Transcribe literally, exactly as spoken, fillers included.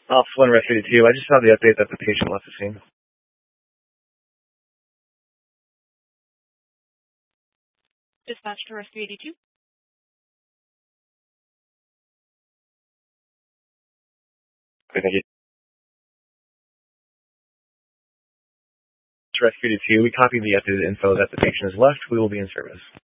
Alpha one Rescue two, I just saw the update that the patient left the scene. Dispatch to Rescue eighty-two. Okay, thank you. Rescue two, we copied the updated info that the patient has left. We will be in service.